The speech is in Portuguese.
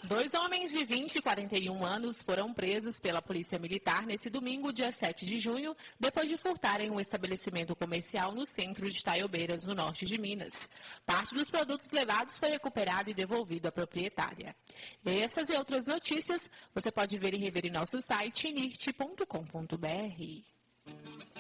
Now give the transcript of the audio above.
2 homens de 20 e 41 anos foram presos pela Polícia Militar nesse domingo, dia 7 de junho, depois de furtarem um estabelecimento comercial no centro de Taiobeiras, no norte de Minas. Parte dos produtos levados foi recuperado e devolvido à proprietária. Essas e outras notícias você pode ver e rever em nosso site nirt.com.br.